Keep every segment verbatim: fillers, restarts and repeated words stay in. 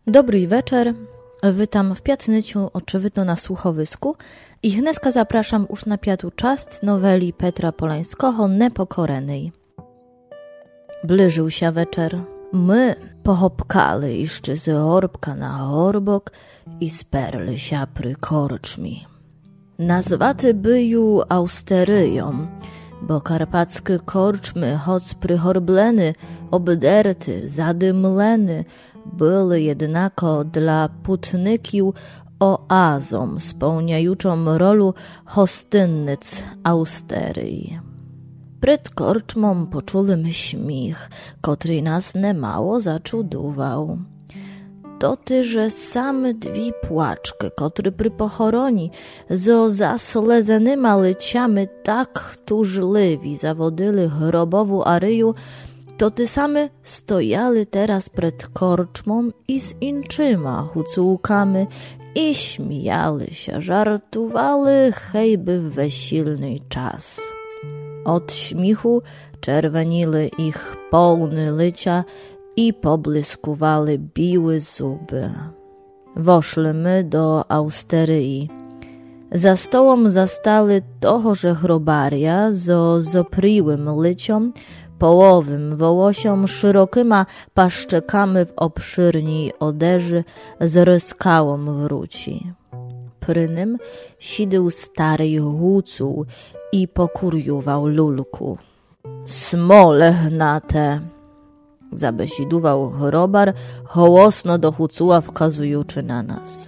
Dobry wieczór, witam w Piatnyciu, oczyvidno na słuchowysku i dneska zapraszam już na piatu czast noweli Petra Polańskiego Nepokorenej. Blyżył się wieczór. My pohopkali jeszcze z orbka na orbok i sperli się pry korczmi. Nazwaty byju austeryją, bo karpackie korczmy, choć pryhorbleny, obderty, zadymleny, były jednako dla putnykił oazą spełniajuczą rolu hostynnic austeryj. Przed korczmą poczulimy śmich, który nas niemało zaczudował. To ty, że same dwie płaczki, które przy pochoroni zo zaslezanyma leciamy tak tużliwi zawodyli grobową aryju, to ty same stojali teraz przed korczmą i z inczyma hucułkami i śmiali się, żartowali, hejby w wesilny czas. Od śmichu czerwenili ich pełne licia i pobłyskowali biły zuby. Woszli my do austeryi. Za stołem zastali tohoże grobaria zo zopriłym liciom, połowym wołosiom, szerokima paszczekami w obszyrniej odeży z ryskałą wróci. Przy nim siedział stary hucuł i pokurjował lulku. Smole hnate! Zabesidował chrobar, hołosno do hucuła wkazujący na nas.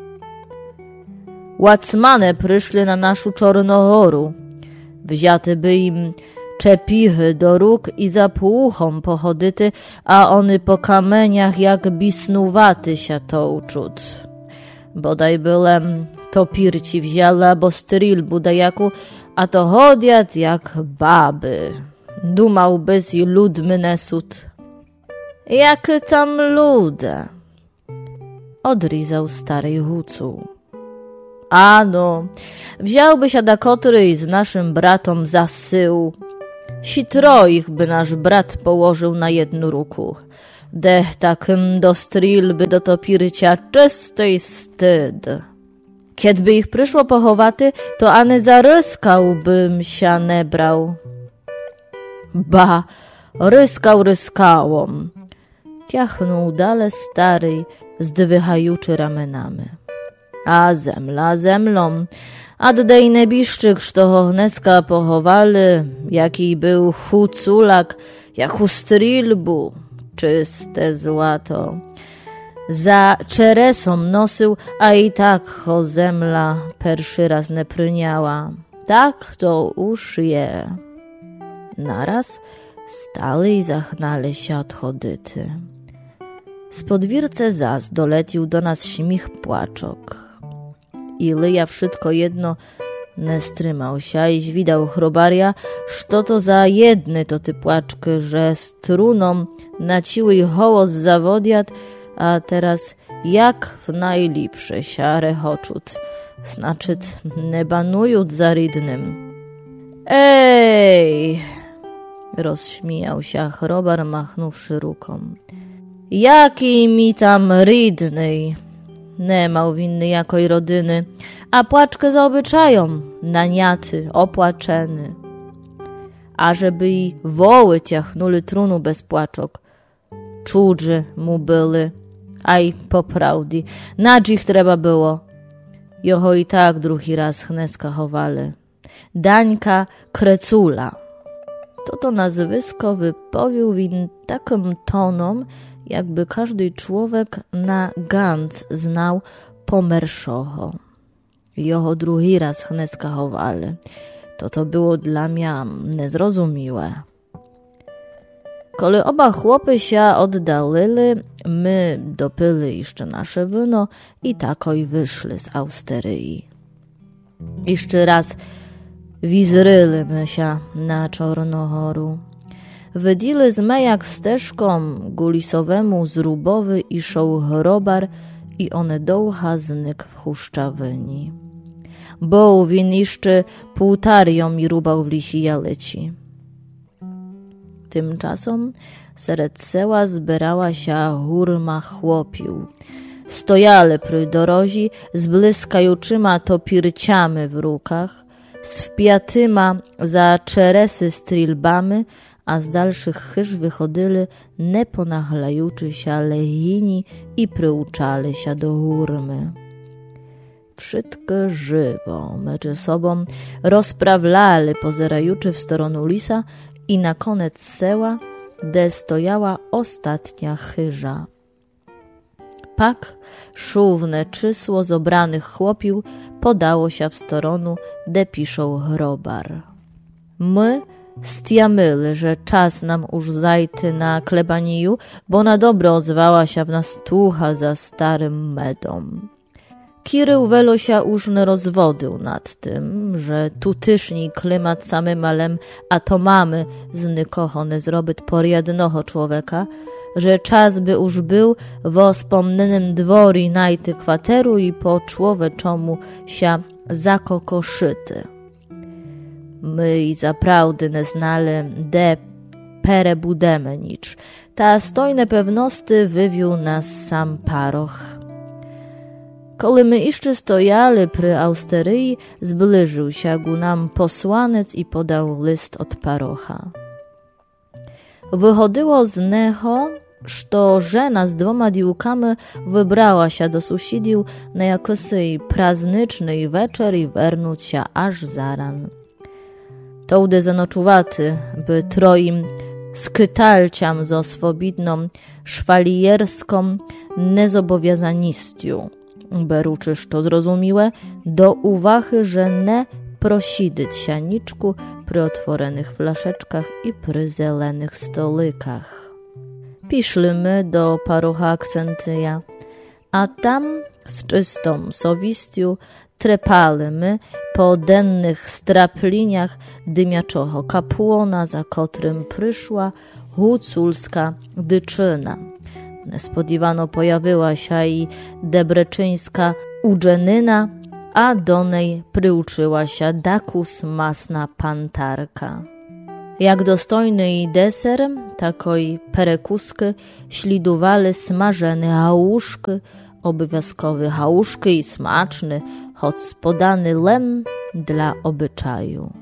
Łacmane przyszli na naszą Czornohoru. Wzięty by im czepichy do róg i za płuchą pochodyty, a one po kamieniach jak bisnuwaty się to uczut. Bodaj bylem topirci wzięła, bo stryl budajaku, a to chodziat jak baby. Dumał bez i ludmy nesut. Jak tam ludę? Odrizał stary hucuł. Ano, wziąłby się da kotry z naszym bratom za sył. Si troich by nasz brat położył na jedną ruku. Dech takim do stril by do topircia czystej wstyd. Kiedby ich przyszło pochowaty, to ani zaryskałbym się nie brał. Ba, ryskał ryskałom. Tiachnął dalej stary, zdwychajuczy ramenami. A zemla zemlą, a dej nebiszczyk, što hneska pochowali, jaki był huculak, jak u strilbu, czyste złato. Za czeresą nosił, a i tak ho zemla pierwszy raz nie pryniała. Tak to już je. Naraz stali i zachnali się odchodyty. Z podwórce zas dolecił do nas śmich płaczok. I lyja wszystko jedno nie strymał się i zwidał chrobaria, što to za jedny to ty płaczky, że struną naciły i hołos zawodiat, a teraz jak w najlepsze się rechoczut, znaczyt nie banujut za rydnym. Ej! Rozśmiał się chrobar, machnąwszy ruką. Jaki mi tam rydnej? Nie mał winny jakoj rodyny, a płaczkę za obyczają, naniaty, opłaczeny. A żeby i woły ciachnuli trunu bez płaczok, czudzy mu byli, a i po prawdi, nacz ich trzeba było. Joho i tak drugi raz chneska chowali. Dańka Krecula. To to nazwisko wypowiedział win takim tonom, jakby każdy człowiek na ganz znał pomerszoho. Joho drugi raz chneska chowali. To to było dla mnie niezrozumiłe. Kole oba chłopy się oddalili, my dopili jeszcze nasze wino i takoj wyszli z austeryi. Jeszcze raz wizryli my się na Czornohoru. Wydili z me jak steżką gulisowemu zrubowy i szoł chrobar i one dołcha znyk w chuszczawyni. Bo win jeszcze półtarią mi rubał w lisi jaleci. Tymczasem sred sela zbierała się hurma chłopił. Stojale pry dorozi z błyskajuczyma topirciami w rukach, z wpijatyma za czeresy strilbamy, a z dalszych chyż wychodyli neponachlajuczy się lehini i przyuczali się do hurmy. Wszystko żywo między sobą rozprawlali, pozerajuczy w stronę lisa i na koniec sela, gdzie stojała ostatnia chyża. Pak szówne czysło zobranych chłopił podało się w stronę, gdzie piszą hrobar. My stiamyli, że czas nam już zajty na klebaniju, bo na dobro ozwała się w nas tucha za starym medom. Kirył welo się już nie rozwodył nad tym, że tutyszni klimat samym malem, a to mamy z nikoho nie zrobić por jednoho człowieka, że czas by już był w wspomnianym dwori najty kwateru i po człowieczomu się zakokoszyty. My i zaprawdy nie znali, de pere budemy nicz. Ta stojne pewnosty wywiół nas sam paroch. Kole my jeszcze stojali przy austeryi, zbliżył się ku nam posłanec i podał list od parocha. Wychodziło z neho, że żena z dwoma diłkami wybrała się do sąsiadów na jakiś praznyczny wieczór i wernuć się aż zaran. Tołdy zanoczowaty, by troim skytalciam zo swobidną, szwalierską nezobowiązanistią. Beruczysz to zrozumiłe, do uwachy, że nie prosidyć się niczku przy otworenych flaszeczkach i przy zelenych stolykach. Piszlymy do parocha Aksentyja, a tam z czystą sowistią trepalimy po dennych strapliniach dymiaczoho kapłona, za kotrym przyszła huculska dyczyna. Nespodziewano pojawiła się i debreczyńska udżenyna, a do niej przyuczyła się dakus masna pantarka. Jak dostojny i deser, takoj perekusky ślidowali smażene hałuszki, obowiązkowy hałuszki i smaczny, choć spodany lem dla obyczaju.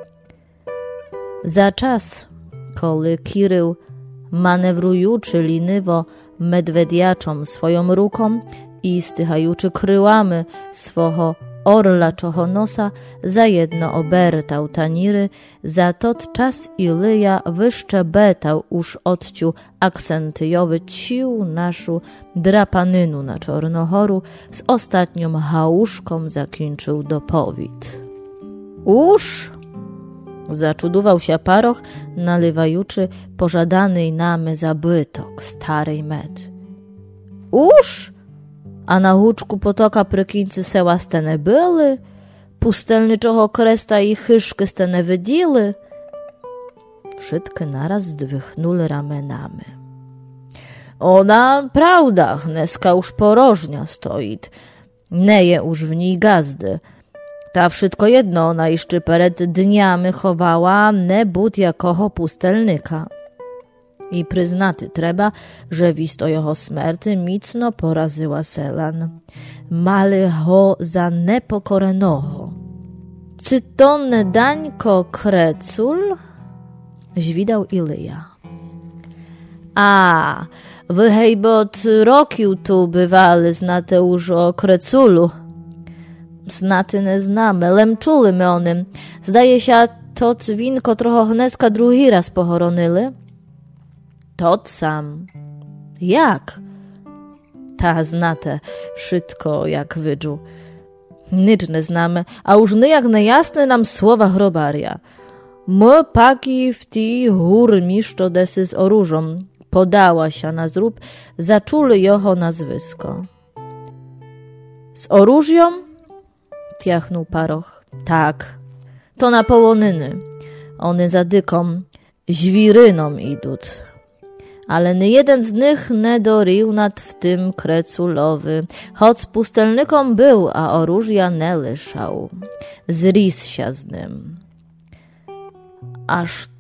Za czas, koli Kirył manewrujuczy liniwo medwediaczom swoją ruką i stychajuczy kryłami swoho orlaczoho nosa, za jedno obertał taniry, za tot czas Ilyja wyszczebetał już odciu aksentyjowy cił naszą drapanynu na Czornochoru, z ostatnią hałuszką zakończył dopowit. Uż! Zaczudował się paroch, nalewajuczy pożadany namy zabytok, starej med. Uż! A na łuczku potoka prykińcy seła stene były, pustelnyczoho kresta i chyszky stene wydziły. Wszystkie naraz zdwychnuli ramenami. Ona, prawda, chneska już porożnia stoit, neje już w niej gazdy. Ta wszystko jedno ona jeszcze przed dniami chowała ne but jakoho pustelnyka. I przyznaty trzeba, że wisto jeho śmierty micno porazyła selan. Mali ho za nepokorenoho. Czy to nie dańko krecul? Żwidał Ilyja. A, wy hejbot rokił tu bywali, znate już o kreculu. Znaty nie znamy, lem czuli my o nim. Zdaje się, to winko trochę chneska drugi raz pochoronyli. Tot sam. Jak? Ta znate, wszystko jak wydżu. Nicz nie znamy, a już nie jak nejasne nam słowa hrobaria. My paki w ti hurmiszczo desy z oróżą podała się na zrób, zaczuli jeho nazwisko. Z oróżją? Tiachnął paroch. Tak, to na połonyny. One za dyką, żwiryną idut. Ale nie jeden z nich nie dorił nad w tym kreculowy, choć pustelnikom był, a oróżja nie lyszał. Zris się z nim. Aż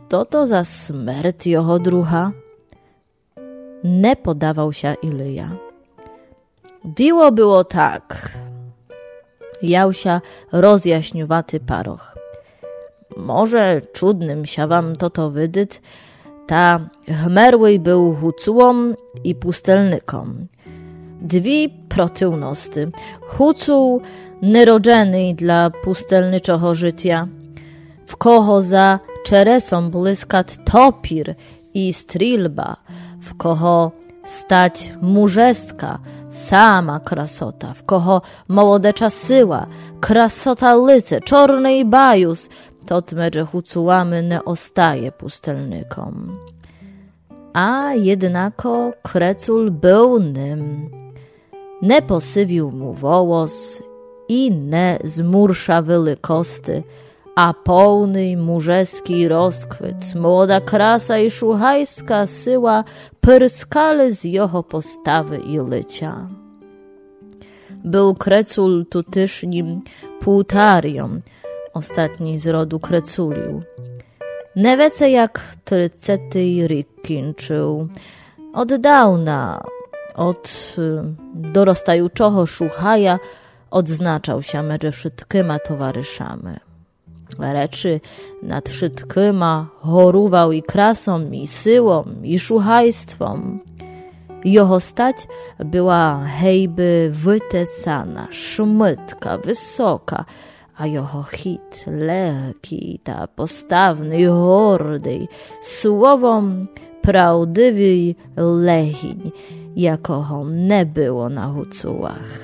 to to za smert jeho druha? Nie podawał się Ilyja. Diło było tak. Jał się rozjaśniuwaty paroch. Może czudnym się wam to to wydyt, ta chmerły był hucułom i pustelnykom. Dwi protyłnosty. Hucuł nierodzeny dla pustelnyczoho życia. W koho za czeresą blyskat topir i strilba, w koho stać murzeska, sama krasota, w koho mołodecza syła, krasota lyce, czorny i bajus, to tmerze hucułamy ne ostaje pustelnykom. A jednako krecul był nym. Ne posywił mu wołos i ne zmursza wylykosty, a pełny murzeski rozkwit, młoda krasa i szuchajska syła pyrskale z jeho postawy i lycia. Był krecul tutysznim półtarią, ostatni z rodu kreculił. Nie wiece jak trycety ryk kinczył. Od dawna, od dorostajúčoho szuchaja odznaczał się medze wszystkima towaryszami. Reczy nad wszystkima choruwał i krasą, i syłą, i szuchajstwą. Jeho stać była hejby wytesana, szmytka, wysoka, a jeho hit lekki, ta postawny i hordy, słowom prawdywy lechiń, jakoho nie było na hucułach.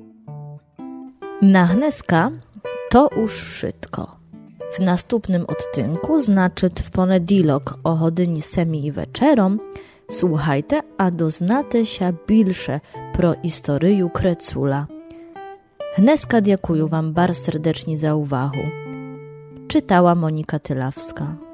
Na Hneska to już wszystko. W następnym odtynku, znaczy w ponedilok o godzinie semi wieczerom, słuchajcie, a doznate się bilsze pro istoryju krecula. Hneska dziękuję wam bardzo serdecznie za uwagę. Czytała Monika Tylawska.